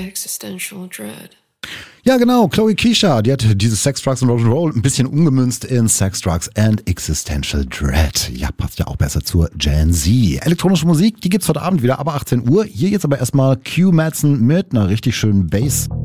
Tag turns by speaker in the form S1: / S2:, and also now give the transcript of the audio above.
S1: existential dread.
S2: Ja, genau, Chloe Keisha, die hat dieses Sex, Drugs und Rock'n'Roll ein bisschen umgemünzt in Sex, Drugs and Existential Dread. Ja, passt ja auch besser zur Gen Z. Elektronische Musik, die gibt's heute Abend wieder ab 18 Uhr. Hier jetzt aber erstmal Q Madsen mit einer richtig schönen Bass.